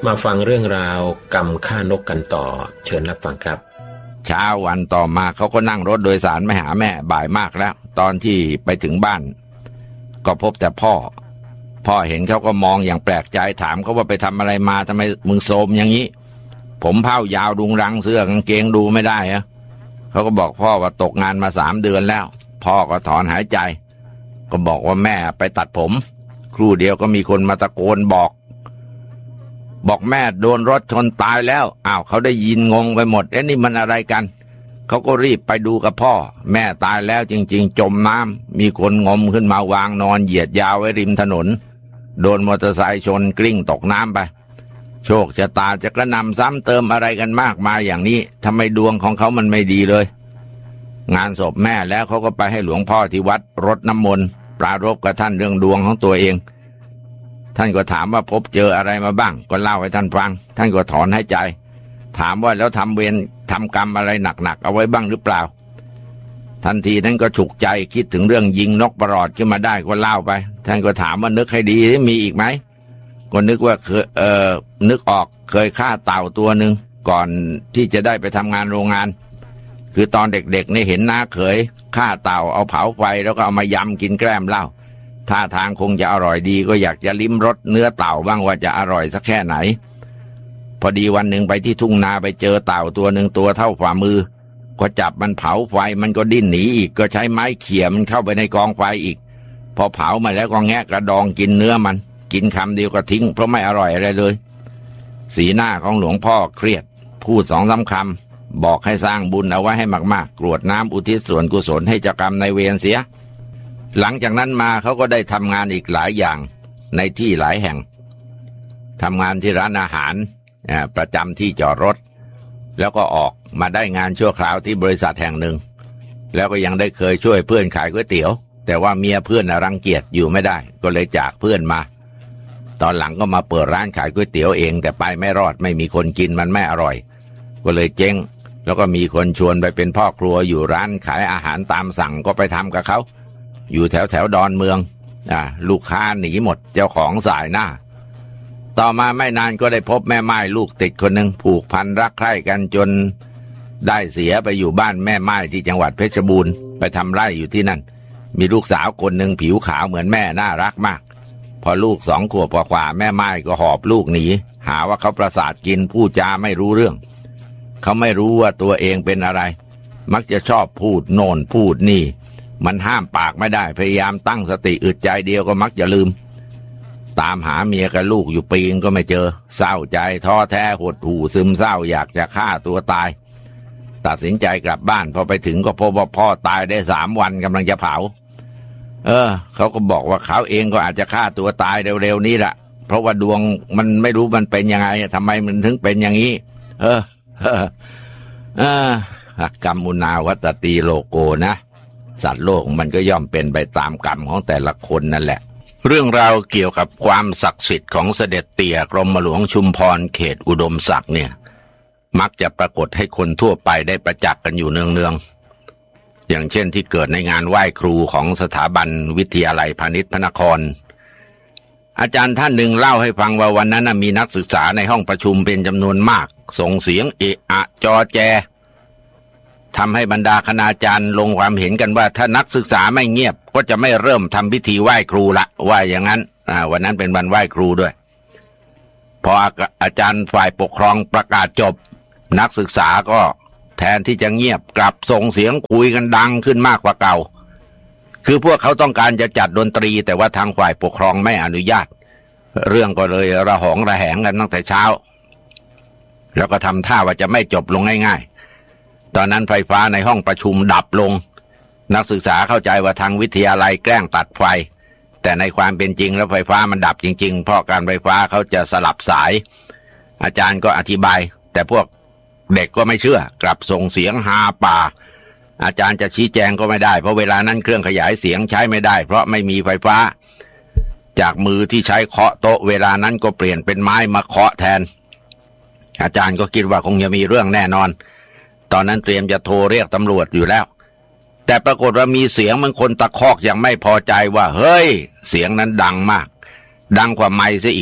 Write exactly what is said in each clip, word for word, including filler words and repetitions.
มาฟังเรื่องราวกรรมฆ่านกกันต่อเชิญรับฟังครับเช้าวันต่อมาเขาก็นั่งรถโดยสารมาหาแม่บ่ายมากแล้วตอนที่ไปถึงบ้านก็พบแต่พ่อพ่อเห็นเขาก็มองอย่างแปลกใจถามเขาว่าไปทำอะไรมาทำไมมึงโทรมอย่างนี้ผมเผ้ายาวดุงรังเสื้อกางเกงดูไม่ได้อะเขาก็บอกพ่อว่าตกงานมาสามเดือนแล้วพ่อก็ถอนหายใจก็บอกว่าแม่ไปตัดผมครู่เดียวก็มีคนมาตะโกนบอกบอกแม่โดนรถชนตายแล้วอ้าวเขาได้ยินงงไปหมดเอ๊ะนี่มันอะไรกันเขาก็รีบไปดูกับพ่อแม่ตายแล้วจริงๆจมน้ำมีคนงมขึ้นมาวางนอนเหยียดยาวไว้ริมถนนโดนมอเตอร์ไซค์ชนกลิ้งตกน้ำไปโชคชะตาจะกระนำซ้ำเติมอะไรกันมากมายอย่างนี้ทำไมดวงของเขามันไม่ดีเลยงานศพแม่แล้วเขาก็ไปให้หลวงพ่อที่วัดรดน้ำมนต์ปรารภกับท่านเรื่องดวงของตัวเองท่านก็ถามว่าพบเจออะไรมาบ้างก็เล่าให้ท่านฟังท่านก็ถอนหายใจถามว่าแล้วทำเวรทำกรรมอะไรหนักๆเอาไว้บ้างหรือเปล่าทันทีนั้นก็ฉุกใจคิดถึงเรื่องยิงนกประหลอดขึ้นมาได้ก็เล่าไปท่านก็ถามว่านึกให้ดีมีอีกไหมก็นึกว่าเคยเอ่อนึกออกเคยฆ่าเต่าตัวหนึ่งก่อนที่จะได้ไปทำงานโรงงานคือตอนเด็กๆนี่เห็นน้าเขยฆ่าเต่าเอาเผาไฟแล้วก็เอามายำกินแกล้มเหล้าท่าทางคงจะอร่อยดีก็อยากจะลิ้มรสเนื้อเต่าบ้างว่าจะอร่อยสักแค่ไหนพอดีวันหนึ่งไปที่ทุ่งนาไปเจอเต่าตัวหนึ่งตัวเท่าฝ่ามือก็จับมันเผาไฟมันก็ดิ้นหนีอีกก็ใช้ไม้เขี่ยมันเข้าไปในกองไฟอีกพอเผามาแล้วก็แงะกระดองกินเนื้อมันกินคำเดียวก็ทิ้งเพราะไม่อร่อยอะไรเลยสีหน้าของหลวงพ่อเครียดพูดสองสามคำบอกให้สร้างบุญเอาไว้ให้มากๆกรวดน้ำอุทิศส่วนกุศลให้เจ้ากรรมนายเวรเสียหลังจากนั้นมาเขาก็ได้ทำงานอีกหลายอย่างในที่หลายแห่งทำงานที่ร้านอาหารประจำที่จอดรถแล้วก็ออกมาได้งานชั่วคราวที่บริษัทแห่งหนึ่งแล้วก็ยังได้เคยช่วยเพื่อนขายก๋วยเตี๋ยวแต่ว่าเมียเพื่อนรังเกียจอยู่ไม่ได้ก็เลยจากเพื่อนมาตอนหลังก็มาเปิดร้านขายก๋วยเตี๋ยวเองแต่ไปไม่รอดไม่มีคนกินมันไม่อร่อยก็เลยเจ๊งแล้วก็มีคนชวนไปเป็นพ่อครัวอยู่ร้านขายอาหารตามสั่งก็ไปทำกับเขาอยู่แถวแถวดอนเมืองอ่าลูกค้าหนีหมดเจ้าของสายหน้าต่อมาไม่นานก็ได้พบแม่ไม้ลูกติดคนหนึ่งผูกพันรักใคร่กันจนได้เสียไปอยู่บ้านแม่ไม้ที่จังหวัดเพชรบูรณ์ไปทำไร่อยู่ที่นั่นมีลูกสาวคนหนึ่งผิวขาวเหมือนแม่น่ารักมากพอลูกสองขวบกว่าแม่ไม้ก็หอบลูกหนีหาว่าเขาประสาทกินพูดจาไม่รู้เรื่องเขาไม่รู้ว่าตัวเองเป็นอะไรมักจะชอบพูดโน่นพูดนี่มันห้ามปากไม่ได้พยายามตั้งสติอึดใจเดียวก็มักจะลืมตามหาเมียกับลูกอยู่ปีนึงก็ไม่เจอเศร้าใจท้อแท้หดหู่ซึมเศร้าอยากจะฆ่าตัวตายตัดสินใจกลับบ้านพอไปถึงก็พบว่าพ่อตายได้สามวันกำลังจะเผาเออเขาก็บอกว่าเขาเองก็อาจจะฆ่าตัวตายเร็วๆนี้แหละเพราะว่าดวงมันไม่รู้มันเป็นยังไงทำไมมันถึงเป็นอย่างนี้เออเออเออกรรมมุนาวัตตีโลโกนะสัตว์โลกมันก็ย่อมเป็นไปตามกรรมของแต่ละคนนั่นแหละเรื่องราวเกี่ยวกับความศักดิ์สิทธิ์ของเสด็จเตี่ยกรมหลวงชุมพรเขตอุดมศักดิ์เนี่ยมักจะปรากฏให้คนทั่วไปได้ประจักษ์กันอยู่เนืองๆอย่างเช่นที่เกิดในงานไหว้ครูของสถาบันวิทยาลัยพาณิชย์พระนครอาจารย์ท่านหนึ่งเล่าให้ฟังว่าวันนั้นมีนักศึกษาในห้องประชุมเป็นจำนวนมากส่งเสียงเอะอะจอแจทำให้บรรดาคณาจารย์ลงความเห็นกันว่าถ้านักศึกษาไม่เงียบก็จะไม่เริ่มทำพิธีไหว้ครูละว่าอย่างนั้นวันนั้นเป็นวันไหว้ครูด้วยพออาจารย์ฝ่ายปกครองประกาศจบนักศึกษาก็แทนที่จะเงียบกลับส่งเสียงคุยกันดังขึ้นมากกว่าเก่าคือพวกเขาต้องการจะจัดดนตรีแต่ว่าทางฝ่ายปกครองไม่อนุญาตเรื่องก็เลยระหองระแหงกันตั้งแต่เช้าแล้วก็ทำท่าว่าจะไม่จบลงง่ายๆตอนนั้นไฟฟ้าในห้องประชุมดับลงนักศึกษาเข้าใจว่าทางวิทยาลัยแกล้งตัดไฟแต่ในความเป็นจริงแล้วไฟฟ้ามันดับจริงๆเพราะการไฟฟ้าเขาจะสลับสายอาจารย์ก็อธิบายแต่พวกเด็กก็ไม่เชื่อกลับส่งเสียงฮาป่าอาจารย์จะชี้แจงก็ไม่ได้เพราะเวลานั้นเครื่องขยายเสียงใช้ไม่ได้เพราะไม่มีไฟฟ้าจากมือที่ใช้เคาะโต๊ะเวลานั้นก็เปลี่ยนเป็นไม้มาเคาะแทนอาจารย์ก็คิดว่าคงจะมีเรื่องแน่นอนตอนนั้นเตรียมจะโทรเรียกตำรวจอยู่แล้วแต่ปรากฏว่ามีเสียงเหมือนคนตะคอกอย่างไม่พอใจว่าเฮ้ยเสียงนั้นดังมากดังกว่าไมค์ซะอีก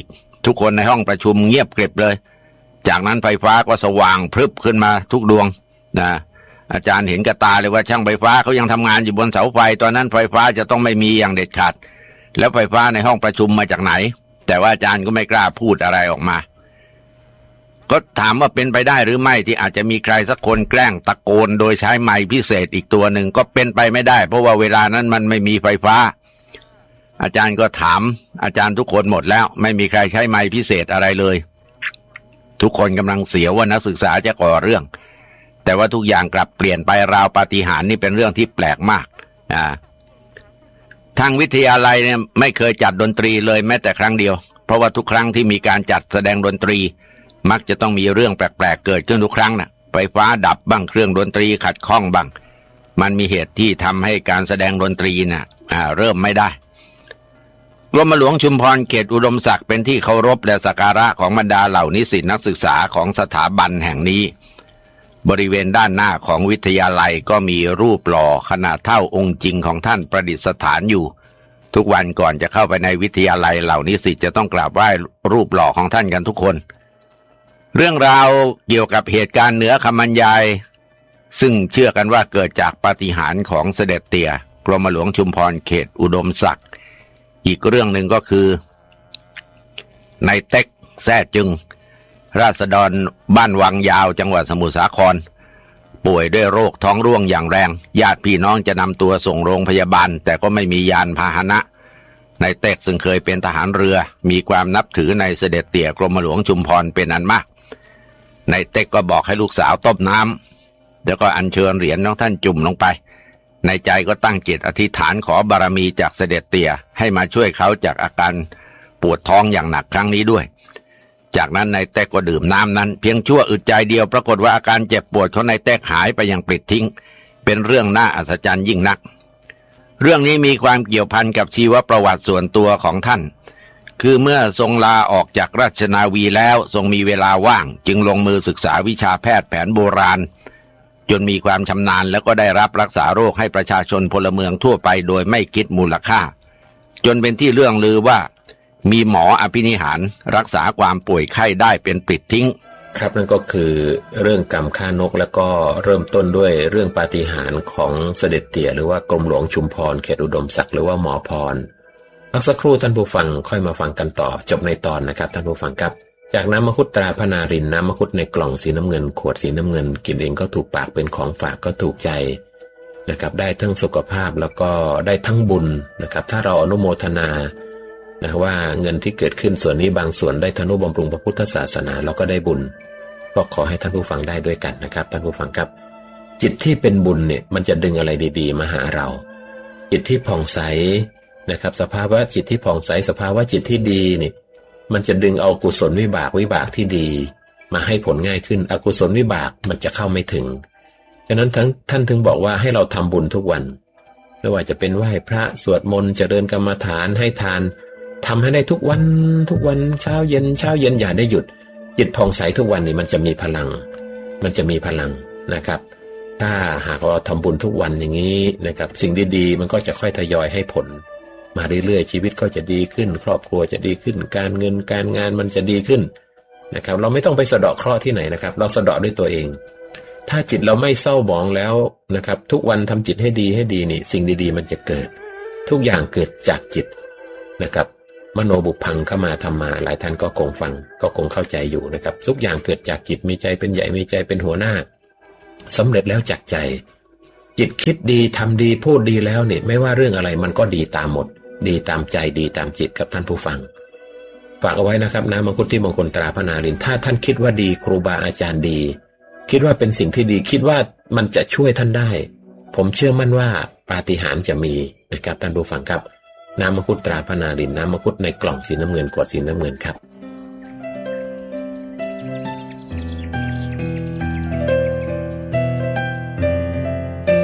ทุกคนในห้องประชุมเงียบกริบเลยจากนั้นไฟฟ้าก็สว่างพรึบขึ้นมาทุกดวงนะอาจารย์เห็นกับตาเลยว่าช่างไฟฟ้าเขายังทำงานอยู่บนเสาไฟตอนนั้นไฟฟ้าจะต้องไม่มีอย่างเด็ดขาดแล้วไฟฟ้าในห้องประชุมมาจากไหนแต่ว่าอาจารย์ก็ไม่กล้าพูดอะไรออกมาก็ถามว่าเป็นไปได้หรือไม่ที่อาจจะมีใครสักคนแกล้งตะโกนโดยใช้ไมค์พิเศษอีกตัวหนึ่งก็เป็นไปไม่ได้เพราะว่าเวลานั้นมันไม่มีไฟฟ้าอาจารย์ก็ถามอาจารย์ทุกคนหมดแล้วไม่มีใครใช้ไมค์พิเศษอะไรเลยทุกคนกำลังเสียว่านักศึกษาจะก่อเรื่องแต่ว่าทุกอย่างกลับเปลี่ยนไปราวปาฏิหาริย์นี่เป็นเรื่องที่แปลกมากอ่าทางวิทยาลัยเนี่ยไม่เคยจัดดนตรีเลยแม้แต่ครั้งเดียวเพราะว่าทุกครั้งที่มีการจัดแสดงดนตรีมักจะต้องมีเรื่องแปลกๆเกิดขึ้นทุกครั้งนะไฟฟ้าดับบ้างเครื่องดนตรีขัดข้องบ้างมันมีเหตุที่ทำให้การแสดงดนตรีนะ่ะอ่าเริ่มไม่ได้กรมหลวงชุมพรเขตอุดมศักดิ์เป็นที่เคารพและสักการะของบรรดาเหล่านิสิตนักศึกษาของสถาบันแห่งนี้บริเวณด้านหน้าของวิทยาลัยก็มีรูปหล่อขนาดเท่าองค์จริงของท่านประดิษฐานอยู่ทุกวันก่อนจะเข้าไปในวิทยาลัยเหล่านิสิตจะต้องกราบไหว้รูปหล่อของท่านกันทุกคนเรื่องราวเกี่ยวกับเหตุการณ์เหนือคำบรรยายซึ่งเชื่อกันว่าเกิดจากปาฏิหาริย์ของเสด็จเตี่ยกรมหลวงชุมพรเขตอุดมศักดิ์อีกเรื่องหนึ่งก็คือในเต็กแซ่จึงราษฎรบ้านวังยาวจังหวัดสมุทรสาครป่วยด้วยโรคท้องร่วงอย่างแรงญาติพี่น้องจะนำตัวส่งโรงพยาบาลแต่ก็ไม่มียานพาหนะในเต็กซึ่งเคยเป็นทหารเรือมีความนับถือในเสด็จเตี่ยกรมหลวงชุมพรเป็นอันมากในเต็กก็บอกให้ลูกสาวต้มน้ำแล้วก็อัญเชิญเหรียญของท่านจุ่มลงไปในใจก็ตั้งจิตอธิษฐานขอบารมีจากเสด็จเตี่ยให้มาช่วยเขาจากอาการปวดท้องอย่างหนักครั้งนี้ด้วยจากนั้นนายเต็กก็ดื่มน้ำนั้นเพียงชั่วอึดใจเดียวปรากฏว่าอาการเจ็บปวดของนายเต็กหายไปอย่างปลิดทิ้งเป็นเรื่องน่าอัศจรรย์ยิ่งนักเรื่องนี้มีความเกี่ยวพันกับชีวประวัติส่วนตัวของท่านคือเมื่อทรงลาออกจากราชนาวีแล้วทรงมีเวลาว่างจึงลงมือศึกษาวิชาแพทย์แผนโบราณจนมีความชำนาญแล้วก็ได้รับรักษาโรคให้ประชาชนพลเมืองทั่วไปโดยไม่คิดมูลค่าจนเป็นที่เรื่องลือว่ามีหมออภินิหารรักษาความป่วยไข้ได้เป็นปลิดทิ้งครับนั่นก็คือเรื่องกรรมฆ่านกแล้วก็เริ่มต้นด้วยเรื่องปาฏิหาริย์ของเสด็จเตี่ยหรือว่ากรมหลวงชุมพรเขตอุดมศักดิ์หรือว่าหมอพรพักสักครู่ท่านผู้ฟังค่อยมาฟังกันต่อจบในตอนนะครับท่านผู้ฟังครับจากน้ำมังคุดตราพนารินน้ำมังคุดในกล่องสีน้ำเงินขวดสีน้ำเงินกินเองก็ถูกปากเป็นของฝากก็ถูกใจนะครับได้ทั้งสุขภาพแล้วก็ได้ทั้งบุญนะครับถ้าเราอนุโมทนานะว่าเงินที่เกิดขึ้นส่วนนี้บางส่วนได้ทนุบำรุงพระพุทธศาสนาเราก็ได้บุญก็ขอให้ท่านผู้ฟังได้ด้วยกันนะครับท่านผู้ฟังครับจิตที่เป็นบุญเนี่ยมันจะดึงอะไรดีๆมาหาเราจิตที่ผ่องใสนะครับสภาวะจิตที่ผ่องใสสภาวะจิตที่ดีนี่มันจะดึงเอากุศลวิบากวิบากที่ดีมาให้ผลง่ายขึ้นอกุศลวิบากมันจะเข้าไม่ถึงฉะนั้นทั้งท่านถึงบอกว่าให้เราทำบุญทุกวันไม่ว่าจะเป็นไหว้พระสวดมนต์เจริญกรรมฐานให้ทานทำให้ได้ทุกวันทุกวันเช้าเย็นเช้าเย็นอย่าได้หยุดจิตผ่องใสทุกวันนี่มันจะมีพลังมันจะมีพลังนะครับถ้าหากเราทำบุญทุกวันอย่างนี้นะครับสิ่งดีๆมันก็จะค่อยทยอยให้ผลมาเรื่อยๆชีวิตก็จะดีขึ้นครอบครัวจะดีขึ้นการเงินการงานมันจะดีขึ้นนะครับเราไม่ต้องไปสะเดาะเคราะห์ที่ไหนนะครับเราสะเดาะด้วยตัวเองถ้าจิตเราไม่เศร้าหมองแล้วนะครับทุกวันทำจิตให้ดีให้ดีนี่สิ่งดีๆมันจะเกิดทุกอย่างเกิดจากจิตนะครับมโนบุพพังเข้ามาทำมาหลายท่านก็คงฟังก็คงเข้าใจอยู่นะครับทุกอย่างเกิดจากจิตมีใจเป็นใหญ่มีใจเป็นหัวหน้าสำเร็จแล้วจากใจจิตคิดดีทำดีพูดดีแล้วเนี่ยไม่ว่าเรื่องอะไรมันก็ดีตามหมดดีตามใจดีตามจิตครับท่านผู้ฟังฝากเอาไว้นะครับน้ำมังคุดที่มงคลตราพนารินถ้าท่านคิดว่าดีครูบาอาจารย์ดีคิดว่าเป็นสิ่งที่ดีคิดว่ามันจะช่วยท่านได้ผมเชื่อมั่นว่าปาฏิหาริย์จะมีนะครับท่านผู้ฟังครับน้ำมังคุดตราพนารินน้ำมังคุดในกล่องสีน้ำเงินขวดสีน้ำเงินครับ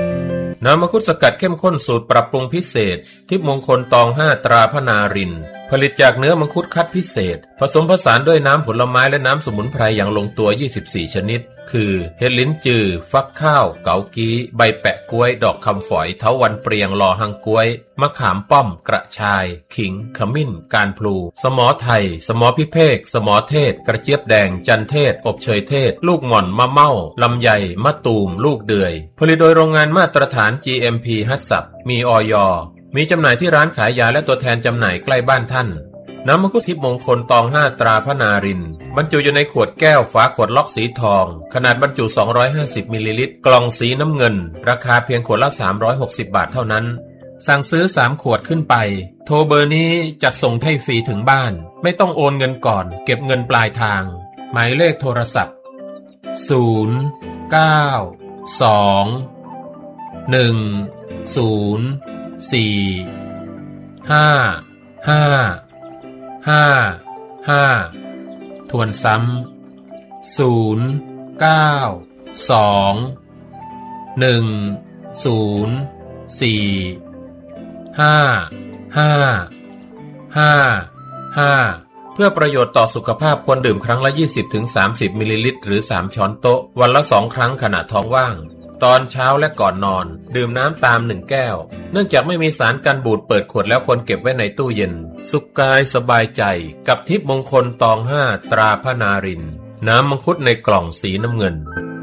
น้ำมังคุดสกัดเข้มข้นสูตรปรับปรุงพิเศษทิพย์มงคลตองห้าตราพนารินผผลิตจากเนื้อมังคุดคัดพิเศษผสมผสานด้วยน้ำผลไม้และน้ำสมุนไพรอย่างลงตัวยี่สิบสี่ชนิดคือเห็ดลิ้นจือฟักข้าวเกากี้ใบแปะกล้วยดอกคำฝอยเถาวัลย์เปรียงลอหังกล้วยมะขามป้อมกระชายขิงขมิ้นการพลูสมอไทยสมอพิเภกสมอเทศกระเจี๊ยบแดงจันเทศอบเชยเทศลูกหม่อนมะเม่าลำไยมะตูมลูกเดือยผลิตโดยโรงงานมาตรฐาน จี เอ็ม พี ฮัตสับมีอย.มีจำหน่ายที่ร้านขายยาและตัวแทนจำหน่ายใกล้บ้านท่านน้ำมังคุดทิพย์มงคลตองห้าตราพระนารินทร์บรรจุอยู่ในขวดแก้วฝาขวดล็อกสีทองขนาดบรรจุสองร้อยห้าสิบมิลลิลิตรกล่องสีน้ำเงินราคาเพียงขวดละสามร้อยหกสิบบาทเท่านั้นสั่งซื้อสามขวดขึ้นไปโทรเบอร์นี้จัดส่งให้ฟรีถึงบ้านไม่ต้องโอนเงินก่อนเก็บเงินปลายทางหมายเลขโทรศัพท์ศูนย์ เก้า สอง หนึ่ง ศูนย์ สี่ ห้า ห้า ห้า ห้าทวนซ้ำศูนย์ เก้า สอง หนึ่ง ศูนย์ สี่ ห้า ห้า ห้า ห้าเพื่อประโยชน์ต่อสุขภาพควรดื่มครั้งละ ยี่สิบถึงสามสิบ มิลลิลิตรหรือสามช้อนโต๊ะวันละสองครั้งขณะท้องว่างตอนเช้าและก่อนนอนดื่มน้ำตามหนึ่งแก้วเนื่องจากไม่มีสารกันบูดเปิดขวดแล้วควรเก็บไว้ในตู้เย็นสุขกายสบายใจกับทิพย์มงคลตองห้าตราพระนารินทร์น้ำมังคุดในกล่องสีน้ำเงิน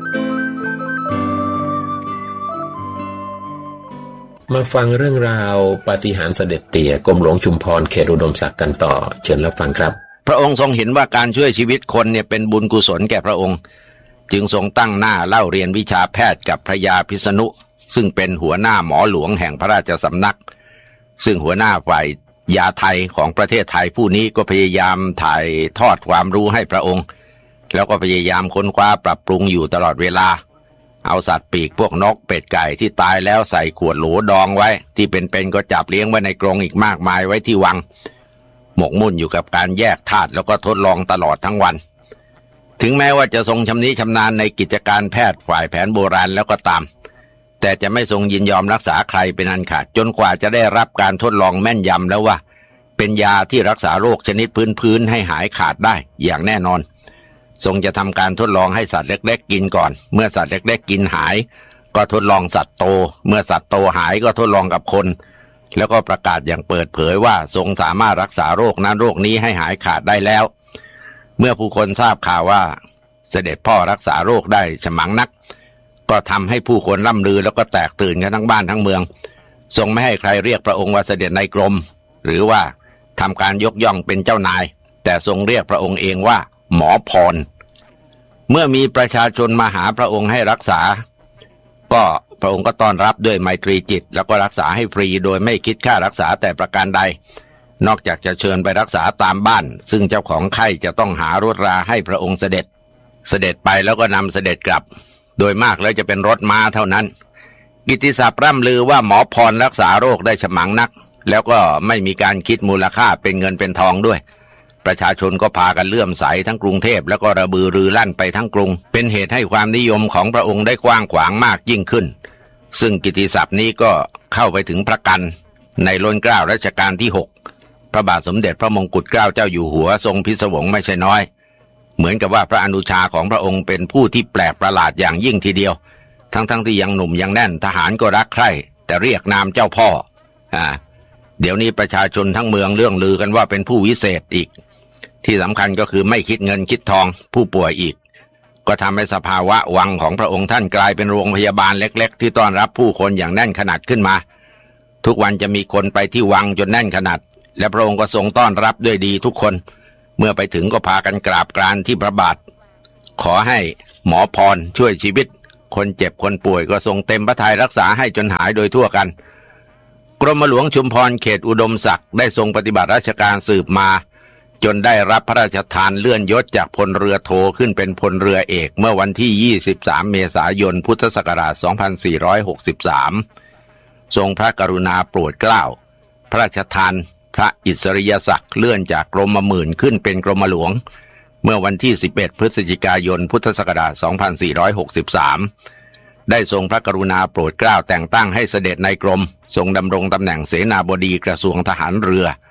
มาฟังเรื่องราวปาฏิหาริย์เสด็จเตี่ยกรมหลวงชุมพรเขตอุดมศักดิ์กันต่อเชิญรับฟังครับพระองค์ทรงเห็นว่าการช่วยชีวิตคนเนี่ยเป็นบุญกุศลแก่พระองค์จึงทรงตั้งหน้าเล่าเรียนวิชาแพทย์กับพระยาพิษณุซึ่งเป็นหัวหน้าหมอหลวงแห่งพระราชสำนักซึ่งหัวหน้าฝ่ายยาไทยของประเทศไทยผู้นี้ก็พยายามถ่ายทอดความรู้ให้พระองค์แล้วก็พยายามค้นคว้าปรับปรุงอยู่ตลอดเวลาเอาสัตว์ปีกพวกนกเป็ดไก่ที่ตายแล้วใส่ขวดโหลดองไว้ที่เป็นๆก็จับเลี้ยงไว้ในกรงอีกมากมายไว้ที่วังหมกมุ่นอยู่กับการแยกธาตุแล้วก็ทดลองตลอดทั้งวันถึงแม้ว่าจะทรงชำนิชำนาญในกิจการแพทย์ฝ่ายแผนโบราณแล้วก็ตามแต่จะไม่ทรงยินยอมรักษาใครเป็นอันขาดจนกว่าจะได้รับการทดลองแม่นยำแล้วว่าเป็นยาที่รักษาโรคชนิดพื้นๆให้หายขาดได้อย่างแน่นอนทรงจะทำการทดลองให้สัตว์เล็กๆกินก่อนเมื่อสัตว์เล็กๆกินหายก็ทดลองสัตว์โตเมื่อสัตว์โตหายก็ทดลองกับคนแล้วก็ประกาศอย่างเปิดเผยว่าทรงสามารถรักษาโรคนั้นโรคนี้ให้หายขาดได้แล้วเมื่อผู้คนทราบข่าวว่าเสด็จพ่อรักษาโรคได้ฉมังนักก็ทำให้ผู้คนล่ำลือแล้วก็แตกตื่นกันทั้งบ้านทั้งเมืองทรงไม่ให้ใครเรียกพระองค์ว่าเสด็จในกรมหรือว่าทำการยกย่องเป็นเจ้านายแต่ทรงเรียกพระองค์เองว่าหมอพรเมื่อมีประชาชนมาหาพระองค์ให้รักษาก็พระองค์ก็ต้อนรับด้วยไมตรีจิตแล้วก็รักษาให้ฟรีโดยไม่คิดค่ารักษาแต่ประการใดนอกจากจะเชิญไปรักษาตามบ้านซึ่งเจ้าของไข้จะต้องหารถราให้พระองค์เสด็จเสด็จไปแล้วก็นำเสด็จกลับโดยมากแล้วจะเป็นรถม้าเท่านั้นกิตติศัพท์ร่ำลือว่าหมอพรรักษาโรคได้ฉมังนักแล้วก็ไม่มีการคิดมูลค่าเป็นเงินเป็นทองด้วยประชาชนก็พากันเลื่อมใสทั้งกรุงเทพแล้วก็ระบือรือลั่นไปทั้งกรุงเป็นเหตุให้ความนิยมของพระองค์ได้กว้างขวางมากยิ่งขึ้นซึ่งกิตติศัพท์นี้ก็เข้าไปถึงพระกันในรัชกาลรัชกาลที่หกพระบาทสมเด็จพระมงกุฎเกล้าเจ้าอยู่หัวทรงพิศวงไม่ใช่น้อยเหมือนกับว่าพระอนุชาของพระองค์เป็นผู้ที่แปลกประหลาดอย่างยิ่งทีเดียวทั้งๆ ท, ที่ยังหนุ่มยังแน่นทหารก็รักใคร่แต่เรียกนามเจ้าพ่ออ่าเดี๋ยวนี้ประชาชนทั้งเมืองเรื่องลือกันว่าเป็นผู้วิเศษอีกที่สำคัญก็คือไม่คิดเงินคิดทองผู้ป่วยอีกก็ทำให้สภาวะวังของพระองค์ท่านกลายเป็นโรงพยาบาลเล็กๆที่ต้อนรับผู้คนอย่างแน่นขนาดขึ้นมาทุกวันจะมีคนไปที่วังจนแน่นขนาดและพระองค์ก็ทรงต้อนรับด้วยดีทุกคนเมื่อไปถึงก็พากันกราบกรานที่พระบาทขอให้หมอพรช่วยชีวิตคนเจ็บคนป่วยก็ทรงเต็มพระทัยรักษาให้จนหายโดยทั่วกันกรมหลวงชุมพรเขตอุดมศักดิ์ได้ทรงปฏิบัติราชการสืบมาจนได้รับพระราชทานเลื่อนยศจากพลเรือโทขึ้นเป็นพลเรือเอกเมื่อวันที่ยี่สิบสามเมษายนพุทธศักราชสองพันสี่ร้อยหกสิบสามทรงพระกรุณาโปรดเกล้าพระราชทานพระอิสริยศักดิ์เลื่อนจากกรมหมื่นขึ้นเป็นกรมหลวงเมื่อวันที่สิบเอ็ดพฤศจิกายนพุทธศักราชสองพันสี่ร้อยหกสิบสามได้ทรงพระกรุณาโปรดเกล้าแต่งตั้งให้เสด็จในกรมทรงดำรงตำแหน่งเสนาบดีกระทรวงทหารเรือ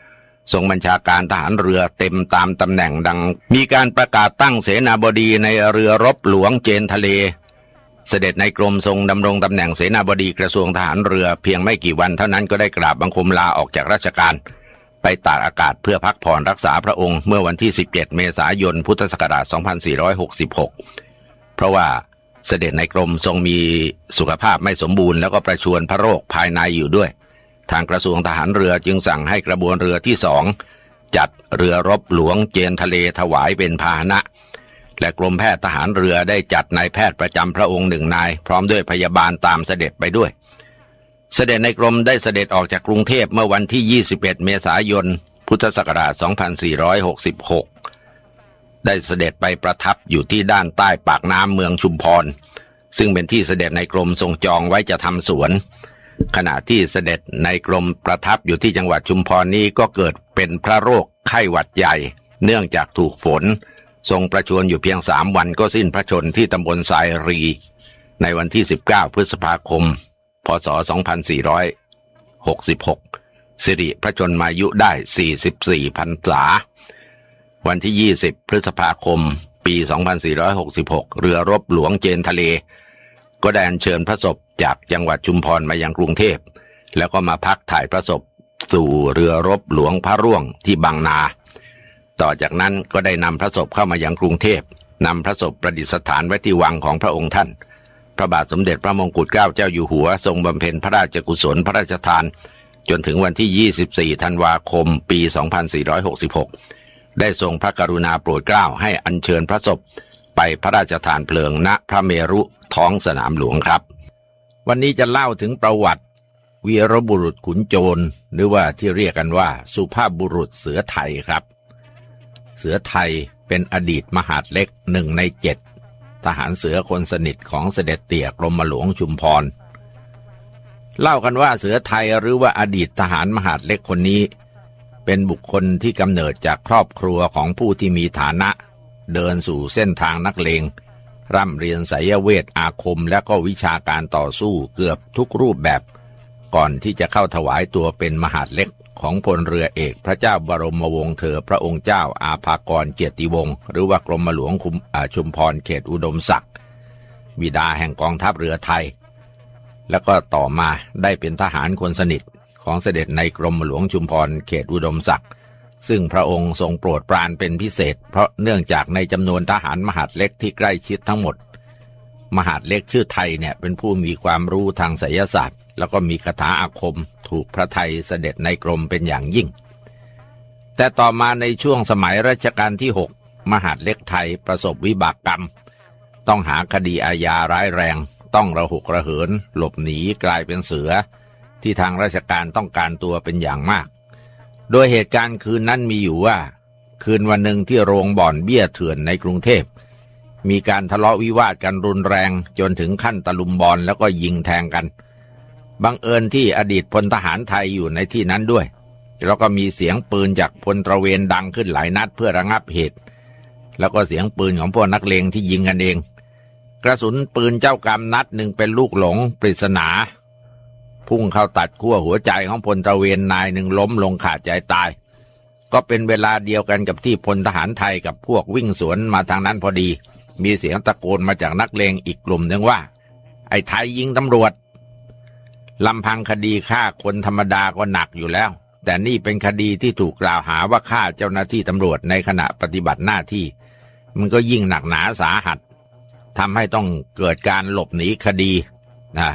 ทรงบัญชาการทหารเรือเต็มตามตำแหน่งดังมีการประกาศตั้งเสนาบดีในเรือรบหลวงเจนทะเลเสด็จในกรมทรงดำรงตำแหน่งเสนาบดีกระทรวงทหารเรือเพียงไม่กี่วันเท่านั้นก็ได้กราบบังคมลาออกจากราชการไปตากอากาศเพื่อพักผ่อนรักษาพระองค์เมื่อวันที่สิบเจ็ดเมษายนพุทธศักราชสองพันสี่ร้อยหกสิบหกเพราะว่าเสด็จในกรมทรงมีสุขภาพไม่สมบูรณ์แล้วก็ประชวรพระโรคภายในอยู่ด้วยทางกระทรวงทหารเรือจึงสั่งให้กระบวนเรือที่สองจัดเรือรบหลวงเจนทะเลถวายเป็นพาหนะและกรมแพทย์ทหารเรือได้จัดนายแพทย์ประจำพระองค์หนึ่งนายพร้อมด้วยพยาบาลตามเสด็จไปด้วยเสด็จในกรมได้เสด็จออกจากกรุงเทพเมื่อวันที่ยี่สิบเอ็ดเมษายนพุทธศักราชสองพันสี่ร้อยหกสิบหกได้เสด็จไปประทับอยู่ที่ด้านใต้ปากน้ำเมืองชุมพรซึ่งเป็นที่เสด็จในกรมทรงจองไว้จะทำสวนขณะที่เสด็จในกรมประทับอยู่ที่จังหวัดชุมพรนี้ก็เกิดเป็นพระโรคไข้หวัดใหญ่เนื่องจากถูกฝนทรงประชวรอยู่เพียงสามวันก็สิ้นพระชนม์ที่ตำบลทรายรีในวันที่สิบเก้าพฤษภาคมพ.ศ. สองพันสี่ร้อยหกสิบหกสิริพระชนมายุได้สี่สิบสี่พรรษาวันที่ยี่สิบพฤษภาคมปีสองพันสี่ร้อยหกสิบหกเรือรบหลวงเจนทะเลก็ได้อัญเชิญพระศพจากจังหวัดชุมพรมายังกรุงเทพแล้วก็มาพักถ่ายพระศพสู่เรือรบหลวงพระร่วงที่บางนาต่อจากนั้นก็ได้นำพระศพเข้ามายังกรุงเทพนำพระศพประดิษฐานไว้ที่วังของพระองค์ท่านพระบาทสมเด็จพระมงกุฎเกล้าเจ้าอยู่หัวทรงบำเพ็ญพระราชกุศลพระราชทานจนถึงวันที่ยี่สิบสี่ธันวาคมปีสองพันสี่ร้อยหกสิบหกได้ทรงพระกรุณาโปรดเกล้าให้อัญเชิญพระศพไปพระราชทานเพลิงณพระเมรุท้องสนามหลวงครับวันนี้จะเล่าถึงประวัติวีรบุรุษขุนโจรหรือว่าที่เรียกกันว่าสุภาพบุรุษเสือไทยครับเสือไทยเป็นอดีตมหาดเล็กหนึ่งในเจ็ดทหารเสือคนสนิทของเสด็จเตี่ยกรมหลวงชุมพรเล่ากันว่าเสือไทยหรือว่าอดีตทหารมหาดเล็กคนนี้เป็นบุคคลที่กำเนิดจากครอบครัวของผู้ที่มีฐานะเดินสู่เส้นทางนักเลงร่ำเรียนไสยเวทอาคมและก็วิชาการต่อสู้เกือบทุกรูปแบบก่อนที่จะเข้าถวายตัวเป็นมหาดเล็กของพลเรือเอกพระเจ้าบรมวงศ์เธอพระองค์เจ้าอาภากรเกียรติวงศ์หรือว่ากรมหลวงชุมพรเขตอุดมศักดิ์บิดาแห่งกองทัพเรือไทยแล้วก็ต่อมาได้เป็นทหารคนสนิทของเสด็จในกรมหลวงชุมพรเขตอุดมศักดิ์ซึ่งพระองค์ทรงโปรดปรานเป็นพิเศษเพราะเนื่องจากในจำนวนทหารมหาดเล็กที่ใกล้ชิดทั้งหมดมหาดเล็กชื่อไทยเนี่ยเป็นผู้มีความรู้ทางไสยศาสตร์แล้วก็มีคาถาอาคมถูกพระไทยเสด็จในกรมเป็นอย่างยิ่งแต่ต่อมาในช่วงสมัยรัชกาลที่หกมหาดเล็กไทยประสบวิบากกรรมต้องหาคดีอาญาร้ายแรงต้องระหกระเหินหลบหนีกลายเป็นเสือที่ทางราชการต้องการตัวเป็นอย่างมากโดยเหตุการณ์คืนนั้นมีอยู่ว่าคืนวันหนึ่งที่โรงบ่อนเบี้ยเถื่อนในกรุงเทพมีการทะเลาะวิวาทกันรุนแรงจนถึงขั้นตะลุมบอลแล้วก็ยิงแทงกันบังเอิญที่อดีตพลทหารไทยอยู่ในที่นั้นด้วยแล้วก็มีเสียงปืนจากพลตระเวนดังขึ้นหลายนัดเพื่อระงับเหตุแล้วก็เสียงปืนของพวกนักเลงที่ยิงกันเองกระสุนปืนเจ้ากรรมนัดหนึ่งเป็นลูกหลงปริศนาพุ่งเข้าตัดขั้วหัวใจของพลตระเวนนายหนึ่งล้มลงขาดใจตายก็เป็นเวลาเดียวกันกับที่พลทหารไทยกับพวกวิ่งสวนมาทางนั้นพอดีมีเสียงตะโกนมาจากนักเลงอีกกลุ่มหนึ่งว่าไอ้ไทยยิงตำรวจลำพังคดีฆ่าคนธรรมดาก็หนักอยู่แล้วแต่นี่เป็นคดีที่ถูกกล่าวหาว่าฆ่าเจ้าหน้าที่ตำรวจในขณะปฏิบัติหน้าที่มันก็ยิ่งหนักหนาสาหัสทำให้ต้องเกิดการหลบหนีคดีนะ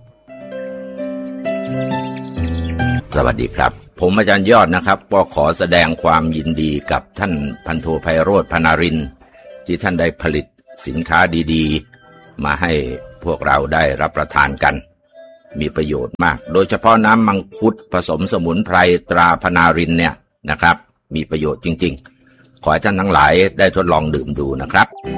สวัสดีครับผมอาจารย์ยอดนะครับก็ขอแสดงความยินดีกับท่านพันโทไพโรจน์ พนารินทร์ที่ท่านได้ผลิตสินค้าดีๆมาให้พวกเราได้รับประทานกันมีประโยชน์มากโดยเฉพาะน้ำมังคุดผสมสมุนไพรตราพนารินเนี่ยนะครับมีประโยชน์จริงๆขอให้ท่านทั้งหลายได้ทดลองดื่มดูนะครับ